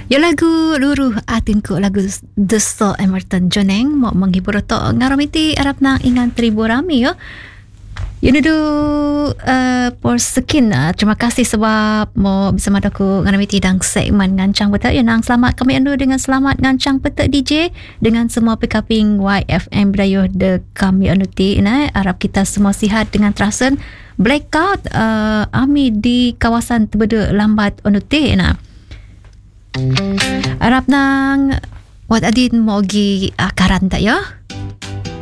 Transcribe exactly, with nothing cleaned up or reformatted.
Ya lagu luruh atinku lagu The Soul Emerton Joneng mau menghibur to ngaramiti Arab nang ingan tribu rami yo. Ya nudu uh, por sekin uh, terima kasih sebab mau bersama aku ngaramiti dang segmen ngancang petak ya nang selamat kami andu dengan selamat ngancang petak D J dengan semua pikaping Y F M Berayo de kami anuti nah Arab kita semua sihat dengan terasen blackout uh, ami di kawasan terbeda lambat anuti nah. Arab nang wat adin mo gi akaran tak ya?